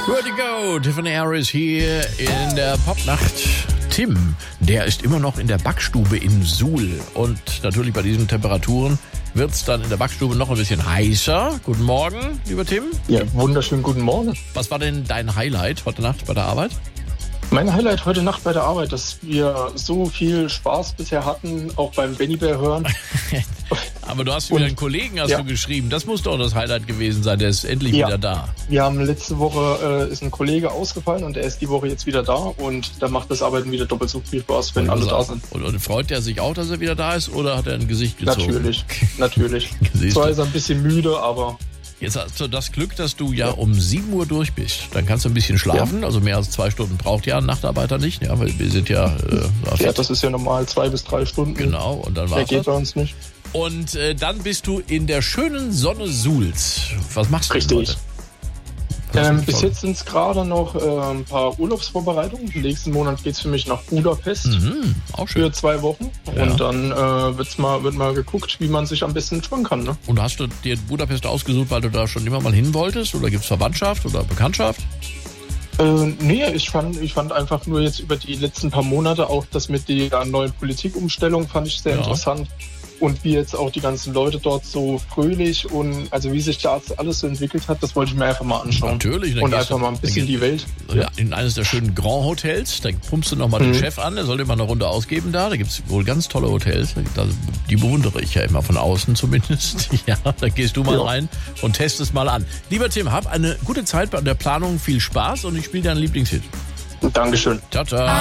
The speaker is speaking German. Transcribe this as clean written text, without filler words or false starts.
Good to go. Tiffany Harris hier in der Popnacht. Tim, der ist immer noch in der Backstube in Suhl. Und natürlich bei diesen Temperaturen wird es dann in der Backstube noch ein bisschen heißer. Guten Morgen, lieber Tim. Ja, wunderschönen guten Morgen. Was war denn dein Highlight heute Nacht bei der Arbeit? Mein Highlight heute Nacht bei der Arbeit, dass wir so viel Spaß bisher hatten, auch beim Benny Bär hören. Aber du hast wieder einen Kollegen, hast du geschrieben. Das muss doch das Highlight gewesen sein. Der ist endlich wieder da. Wir haben letzte Woche ist ein Kollege ausgefallen und er ist die Woche jetzt wieder da. Und da macht das Arbeiten wieder doppelt so viel Spaß, wenn alle da sind. Und freut er sich auch, dass er wieder da ist, oder hat er ein Gesicht gezogen? Natürlich. Zwar ist er ein bisschen müde, aber... Jetzt hast du das Glück, dass du um 7 Uhr durch bist. Dann kannst du ein bisschen schlafen. Ja. Also mehr als 2 Stunden braucht ja ein Nachtarbeiter nicht. Ja, weil wir sind ja... das ist ja normal 2 bis 3 Stunden. Genau. Und dann war's. Der geht bei uns nicht. Und dann bist du in der schönen Sonne Suhls. Was machst du denn heute? Bis jetzt sind es gerade noch ein paar Urlaubsvorbereitungen. Nächsten Monat geht es für mich nach Budapest auch schön. Für 2 Wochen. Ja. Und dann wird mal geguckt, wie man sich am besten entspannen kann. Ne? Und hast du dir Budapest ausgesucht, weil du da schon immer mal hin wolltest? Oder gibt es Verwandtschaft oder Bekanntschaft? Nee, ich fand einfach nur jetzt über die letzten paar Monate auch das mit der neuen Politikumstellung fand ich sehr interessant. Und wie jetzt auch die ganzen Leute dort so fröhlich und also wie sich da alles so entwickelt hat, das wollte ich mir einfach mal anschauen. Natürlich. Und einfach mal ein bisschen die Welt. Ja, in eines der schönen Grand Hotels, da pumpst du nochmal den Chef an, der soll dir mal eine Runde ausgeben da. Da gibt es wohl ganz tolle Hotels, die bewundere ich ja immer von außen zumindest. Ja, da gehst du mal rein und testest mal an. Lieber Tim, hab eine gute Zeit bei der Planung, viel Spaß und ich spiele deinen Lieblingshit. Dankeschön. Ciao, ciao.